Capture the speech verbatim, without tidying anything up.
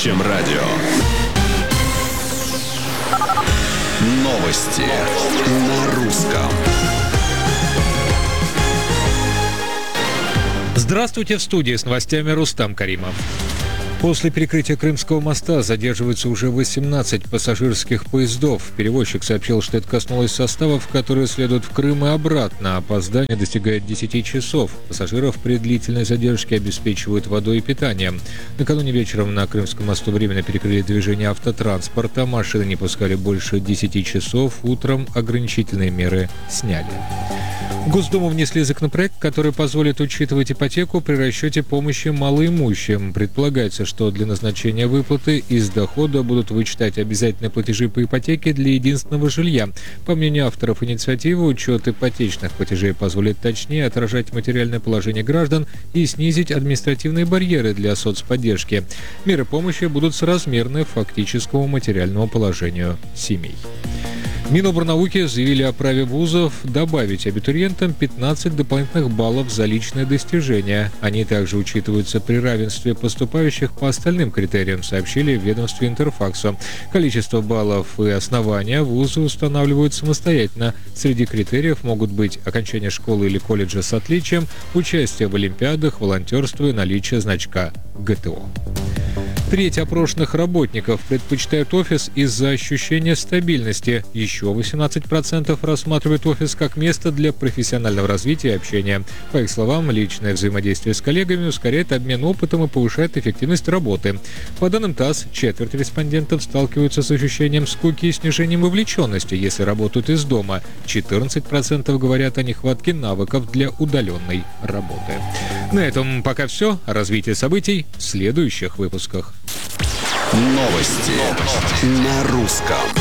Чем радио. Новости на русском. Здравствуйте, в студии с новостями Рустам Каримов. После перекрытия Крымского моста задерживаются уже восемнадцать пассажирских поездов. Перевозчик сообщил, что это коснулось составов, которые следуют в Крым и обратно. Опоздание достигает десяти часов. Пассажиров при длительной задержке обеспечивают водой и питанием. Накануне вечером на Крымском мосту временно перекрыли движение автотранспорта. Машины не пускали больше десяти часов. Утром ограничительные меры сняли. В Госдуму внесли законопроект, который позволит учитывать ипотеку при расчете помощи малоимущим. Предполагается, что для назначения выплаты из дохода будут вычитать обязательные платежи по ипотеке для единственного жилья. По мнению авторов инициативы, учет ипотечных платежей позволит точнее отражать материальное положение граждан и снизить административные барьеры для соцподдержки. Меры помощи будут соразмерны фактическому материальному положению семей. Минобрнауки заявили о праве вузов добавить абитуриентам пятнадцать дополнительных баллов за личные достижения. Они также учитываются при равенстве поступающих по остальным критериям, сообщили в ведомстве Интерфаксу. Количество баллов и основания вузы устанавливают самостоятельно. Среди критериев могут быть окончание школы или колледжа с отличием, участие в олимпиадах, волонтерство и наличие значка ГТО. Треть опрошенных работников предпочитают офис из-за ощущения стабильности. Еще восемнадцать процентов рассматривают офис как место для профессионального развития и общения. По их словам, личное взаимодействие с коллегами ускоряет обмен опытом и повышает эффективность работы. По данным ТАСС, четверть респондентов сталкиваются с ощущением скуки и снижением вовлеченности, если работают из дома. четырнадцать процентов говорят о нехватке навыков для удаленной работы. На этом пока все. О развитии событий в следующих выпусках. Новости на русском.